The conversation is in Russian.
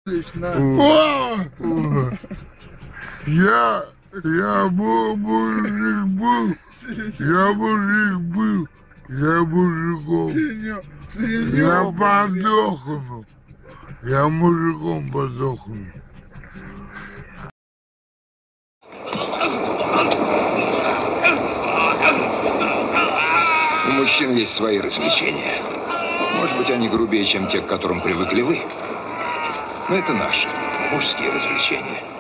Я мужик был, я мужиком. Я подохну. Я мужиком подохну. У мужчин есть свои развлечения. Может быть, они грубее, чем те, к которым привыкли вы. Но это наши мужские развлечения.